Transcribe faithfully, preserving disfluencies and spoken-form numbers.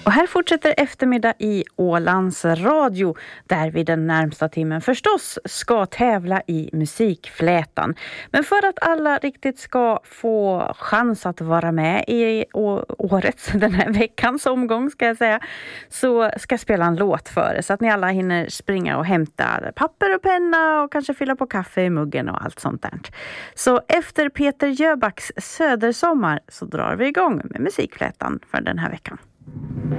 Och här fortsätter eftermiddag i Ålands Radio, där vi den närmsta timmen förstås ska tävla i musikflätan. Men för att alla riktigt ska få chans att vara med i årets, den här veckans omgång ska jag säga, så ska jag spela en låt för er så att ni alla hinner springa och hämta papper och penna och kanske fylla på kaffe i muggen och allt sånt där. Så efter Peter Jöbacks Södersommar så drar vi igång med musikflätan för den här veckan.